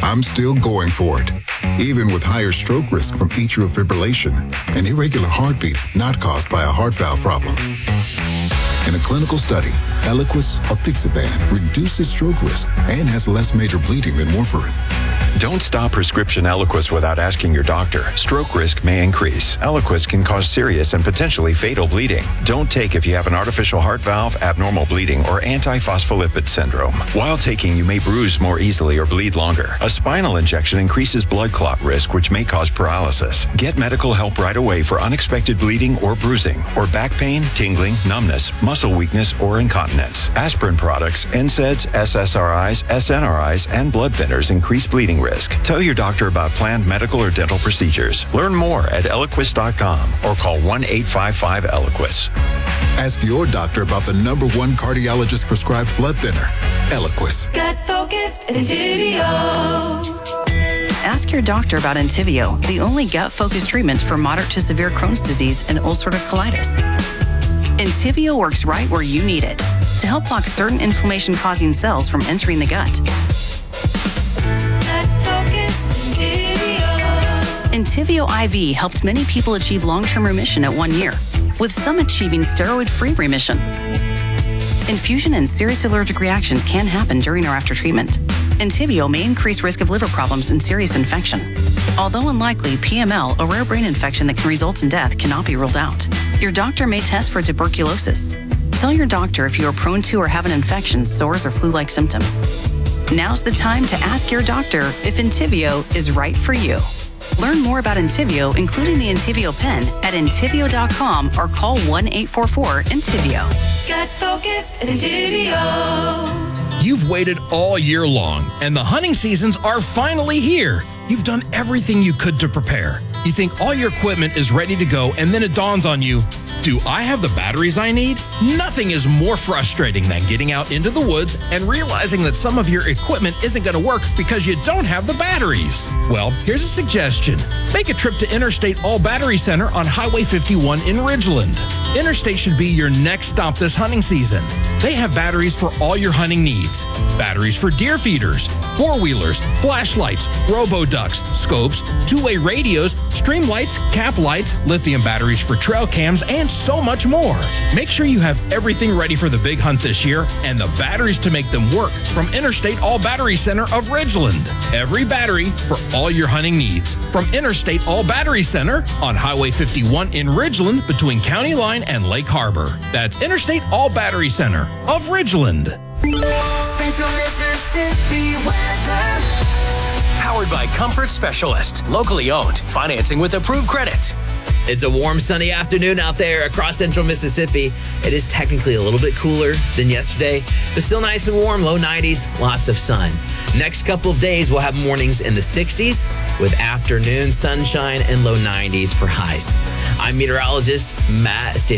I'm still going for it, even with higher stroke risk from atrial fibrillation, an irregular heartbeat not caused by a heart valve problem. In a clinical study, Eliquis apixaban reduces stroke risk and has less major bleeding than warfarin. Don't stop prescription Eliquis without asking your doctor. Stroke risk may increase. Eliquis can cause serious and potentially fatal bleeding. Don't take if you have an artificial heart valve, abnormal bleeding, or antiphospholipid syndrome. While taking, you may bruise more easily or bleed longer. A spinal injection increases blood clot risk, which may cause paralysis. Get medical help right away for unexpected bleeding or bruising, or back pain, tingling, numbness, muscle weakness, or incontinence. Aspirin products, NSAIDs, SSRIs, SNRIs, and blood thinners increase bleeding risk. Tell your doctor about planned medical or dental procedures. Learn more at Eliquis.com or call 1-855-ELIQUIS. Ask your doctor about the #1 cardiologist prescribed blood thinner, Eliquis. Gut Focus and Entivio. Ask your doctor about Entivio, the only gut-focused treatment for moderate to severe Crohn's disease and ulcerative colitis. Entivio works right where you need it to help block certain inflammation-causing cells from entering the gut. Entivio IV helped many people achieve long-term remission at 1 year, with some achieving steroid-free remission. Infusion and serious allergic reactions can happen during or after treatment. Entivio may increase risk of liver problems and serious infection. Although unlikely, PML, a rare brain infection that can result in death, cannot be ruled out. Your doctor may test for tuberculosis. Tell your doctor if you are prone to or have an infection, sores, or flu-like symptoms. Now's the time to ask your doctor if Entivio is right for you. Learn more about Entivio, including the Entivio pen, at Entivio.com or call 1-844-ENTIVIO. Gut Focus and Entivio. You've waited all year long, and the hunting seasons are finally here. You've done everything you could to prepare. You think all your equipment is ready to go, and then it dawns on you, do I have the batteries I need? Nothing is more frustrating than getting out into the woods and realizing that some of your equipment isn't going to work because you don't have the batteries. Well, here's a suggestion. Make a trip to Interstate All Battery Center on Highway 51 in Ridgeland. Interstate should be your next stop this hunting season. They have batteries for all your hunting needs. Batteries for deer feeders, four-wheelers, flashlights, robo-ducks, scopes, two-way radios, stream lights, cap lights, lithium batteries for trail cams, and so much more. Make sure you have everything ready for the big hunt this year and the batteries to make them work from Interstate All Battery Center of Ridgeland. Every battery for all your hunting needs from Interstate All Battery Center on Highway 51 in Ridgeland between County Line and Lake Harbor. That's Interstate All Battery Center of Ridgeland. Central Mississippi weather. Powered by Comfort Specialist. Locally owned. Financing with approved credit. It's a warm, sunny afternoon out there across central Mississippi. It is technically a little bit cooler than yesterday, but still nice and warm, low 90s, lots of sun. Next couple of days, we'll have mornings in the 60s with afternoon sunshine and low 90s for highs. I'm meteorologist Matt Stanley.